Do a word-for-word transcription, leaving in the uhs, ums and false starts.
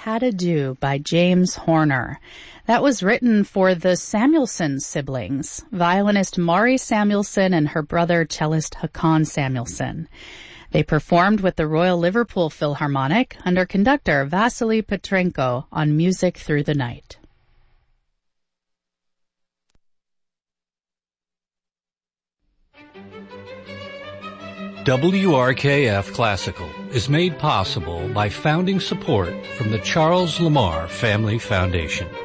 Had a Do by James Horner. That was written for the Samuelson siblings, violinist Mari Samuelson and her brother cellist Hakan Samuelson. They performed with the Royal Liverpool Philharmonic under conductor Vasily Petrenko on Music Through the Night. W R K F Classical is made possible by founding support from the Charles Lamar Family Foundation.